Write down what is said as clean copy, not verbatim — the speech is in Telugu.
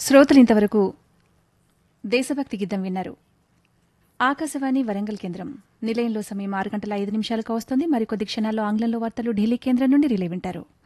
శ్రోతలు ఇంతవరకు దేశభక్తి గీతం విన్నారు. ఆకాశవాణి వరంగల్ కేంద్రం నిలయంలో సమయం 6 గంటల 5 నిమిషాలకు వస్తుంది. మరికొద్ది క్షణాల్లో ఆంగ్లంలో వార్తలు ఢిల్లీ కేంద్రం నుండి రిలే వింటారు.